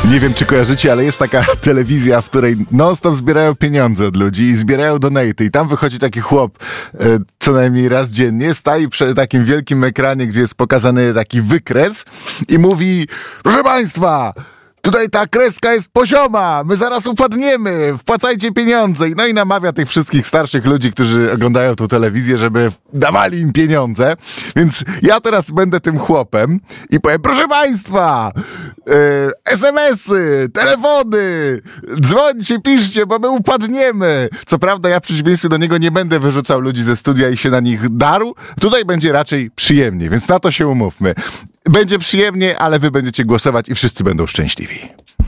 Nie wiem, czy kojarzycie, ale jest taka telewizja, w której non-stop zbierają pieniądze od ludzi i zbierają donaty. I tam wychodzi taki chłop co najmniej raz dziennie, staje przy takim wielkim ekranie, gdzie jest pokazany taki wykres i mówi: proszę państwa, tutaj ta kreska jest pozioma, my zaraz upadniemy, wpłacajcie pieniądze. No i namawia tych wszystkich starszych ludzi, którzy oglądają tą telewizję, żeby dawali im pieniądze. Więc ja teraz będę tym chłopem i powiem: proszę państwa, SMS-y, telefony, dzwońcie, piszcie, bo my upadniemy. Co prawda ja w przeciwieństwie do niego nie będę wyrzucał ludzi ze studia i się na nich darł. Tutaj będzie raczej przyjemnie, więc na to się umówmy. Będzie przyjemnie, ale wy będziecie głosować i wszyscy będą szczęśliwi.